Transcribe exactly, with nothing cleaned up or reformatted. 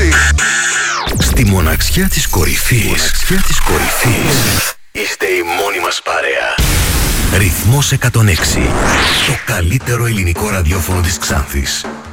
έξι. Στη μοναξιά της κορυφής, μοναξιά της κορυφής, είστε η μόνη μας παρέα. Ρυθμός εκατόν έξι. Το καλύτερο ελληνικό ραδιόφωνο της Ξάνθης.